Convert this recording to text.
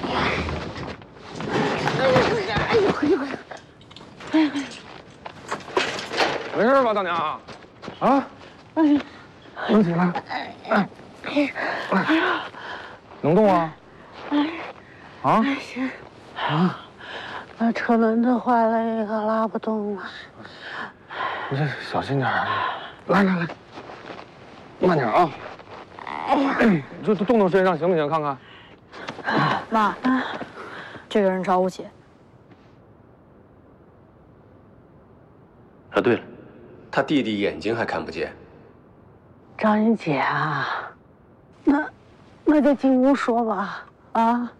没事吧，大娘？啊？能起来？能动啊？啊？ 行。啊？车轮子坏了一个，拉不动了。 你这小心点。来，慢点啊！哎呀，就动动身上行不行？看看。 妈，这个人找我姐。 啊，对了，他弟弟眼睛还看不见。 找你姐啊？那就进屋说吧。啊？